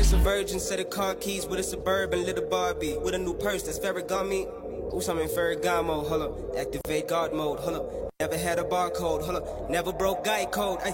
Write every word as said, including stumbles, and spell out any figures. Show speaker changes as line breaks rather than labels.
Just a virgin, set of car keys with a Suburban, little Barbie. With a new purse that's Ferragamo. Ooh, I'm in Ferragamo, hold up. Activate God mode, hold up. Never had a barcode, hold up. Never broke guy code, ay.